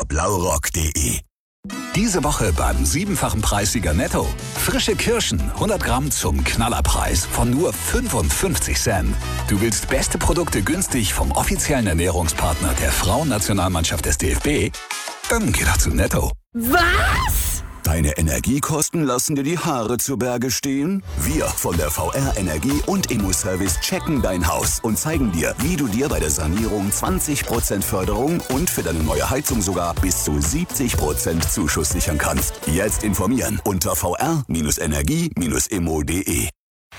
blaurock.de. Diese Woche beim 7-fachen Preissieger Netto. Frische Kirschen, 100 Gramm zum Knallerpreis von nur 55 Cent. Du willst beste Produkte günstig vom offiziellen Ernährungspartner der Frauennationalmannschaft des DFB? Dann geh doch zu Netto. Was? Deine Energiekosten lassen dir die Haare zu Berge stehen? Wir von der VR Energie und Immo-Service checken dein Haus und zeigen dir, wie du dir bei der Sanierung 20% Förderung und für deine neue Heizung sogar bis zu 70% Zuschuss sichern kannst. Jetzt informieren unter vr-energie-immo.de.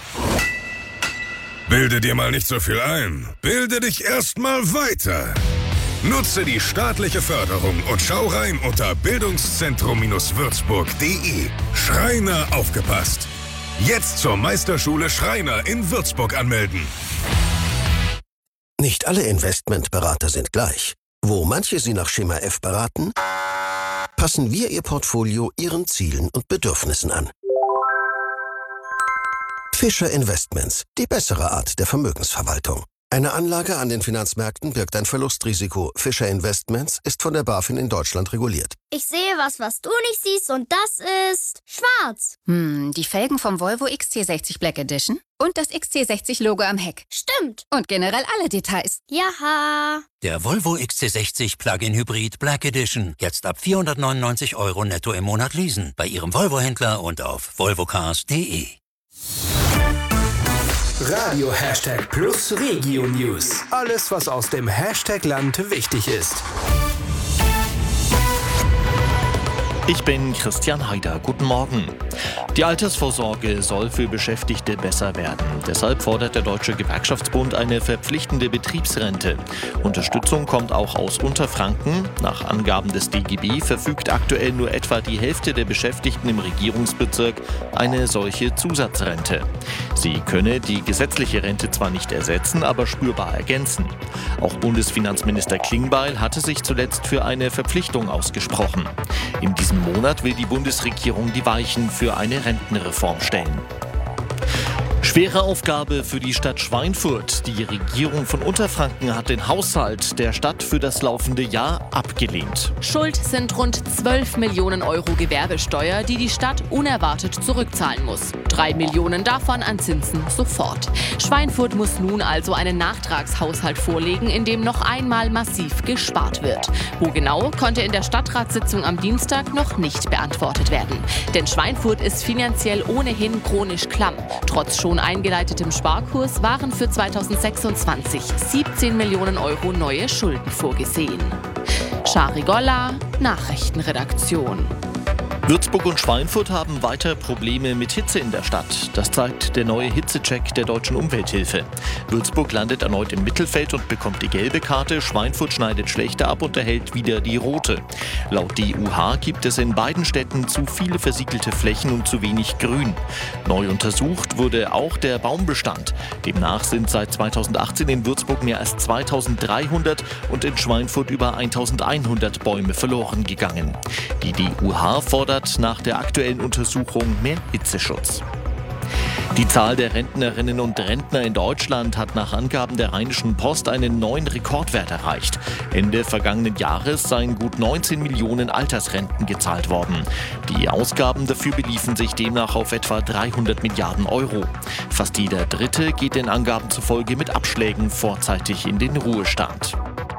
Bilde dir mal nicht so viel ein. Bilde dich erst mal weiter. Nutze die staatliche Förderung und schau rein unter bildungszentrum-würzburg.de. Schreiner aufgepasst. Jetzt zur Meisterschule Schreiner in Würzburg anmelden. Nicht alle Investmentberater sind gleich. Wo manche Sie nach Schema F beraten, passen wir Ihr Portfolio Ihren Zielen und Bedürfnissen an. Fischer Investments, die bessere Art der Vermögensverwaltung. Eine Anlage an den Finanzmärkten birgt ein Verlustrisiko. Fischer Investments ist von der BaFin in Deutschland reguliert. Ich sehe was du nicht siehst und das ist schwarz. Die Felgen vom Volvo XC60 Black Edition und das XC60-Logo am Heck. Stimmt. Und generell alle Details. Jaha. Der Volvo XC60 Plug-in Hybrid Black Edition. Jetzt ab 499 € netto im Monat leasen. Bei Ihrem Volvo-Händler und auf volvocars.de. Radio Hashtag Plus Regio News. Alles, was aus dem Hashtag-Land wichtig ist. Ich bin Christian Haider. Guten Morgen. Die Altersvorsorge soll für Beschäftigte besser werden. Deshalb fordert der Deutsche Gewerkschaftsbund eine verpflichtende Betriebsrente. Unterstützung kommt auch aus Unterfranken. Nach Angaben des DGB verfügt aktuell nur etwa die Hälfte der Beschäftigten im Regierungsbezirk eine solche Zusatzrente. Sie könne die gesetzliche Rente zwar nicht ersetzen, aber spürbar ergänzen. Auch Bundesfinanzminister Klingbeil hatte sich zuletzt für eine Verpflichtung ausgesprochen. In diesem Monat will die Bundesregierung die Weichen für eine Rentenreform stellen. Schwere Aufgabe für die Stadt Schweinfurt. Die Regierung von Unterfranken hat den Haushalt der Stadt für das laufende Jahr abgelehnt. Schuld sind rund 12 Millionen € Gewerbesteuer, die die Stadt unerwartet zurückzahlen muss. 3 Millionen davon an Zinsen sofort. Schweinfurt muss nun also einen Nachtragshaushalt vorlegen, in dem noch einmal massiv gespart wird. Wo genau, konnte in der Stadtratssitzung am Dienstag noch nicht beantwortet werden. Denn Schweinfurt ist finanziell ohnehin chronisch klamm. Trotz schon eingeleitetem Sparkurs waren für 2026 17 Millionen € neue Schulden vorgesehen. Shari Golla, Nachrichtenredaktion. Würzburg und Schweinfurt haben weiter Probleme mit Hitze in der Stadt. Das zeigt der neue Hitzecheck der Deutschen Umwelthilfe. Würzburg landet erneut im Mittelfeld und bekommt die gelbe Karte. Schweinfurt schneidet schlechter ab und erhält wieder die rote. Laut DUH gibt es in beiden Städten zu viele versiegelte Flächen und zu wenig Grün. Neu untersucht wurde auch der Baumbestand. Demnach sind seit 2018 in Würzburg mehr als 2300 und in Schweinfurt über 1100 Bäume verloren gegangen. Die DUH fordert nach der aktuellen Untersuchung mehr Hitzeschutz. Die Zahl der Rentnerinnen und Rentner in Deutschland hat nach Angaben der Rheinischen Post einen neuen Rekordwert erreicht. Ende vergangenen Jahres seien gut 19 Millionen Altersrenten gezahlt worden. Die Ausgaben dafür beliefen sich demnach auf etwa 300 Milliarden €. Fast jeder Dritte geht den Angaben zufolge mit Abschlägen vorzeitig in den Ruhestand.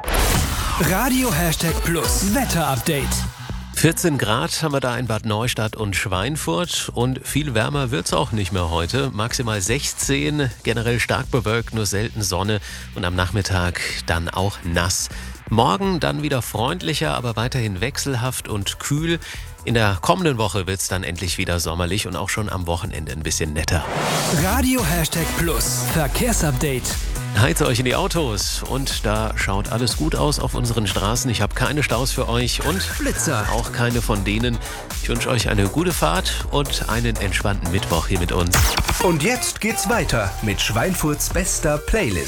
Radio Hashtag Plus Wetter-Update. 14 Grad haben wir da in Bad Neustadt und Schweinfurt und viel wärmer wird's auch nicht mehr heute. Maximal 16, generell stark bewölkt, nur selten Sonne und am Nachmittag dann auch nass. Morgen dann wieder freundlicher, aber weiterhin wechselhaft und kühl. In der kommenden Woche wird's dann endlich wieder sommerlich und auch schon am Wochenende ein bisschen netter. Radio Hashtag Plus Verkehrsupdate. Heizt euch in die Autos und da schaut alles gut aus auf unseren Straßen. Ich habe keine Staus für euch und Blitzer. Auch keine von denen. Ich wünsche euch eine gute Fahrt und einen entspannten Mittwoch hier mit uns. Und jetzt geht's weiter mit Schweinfurts bester Playlist.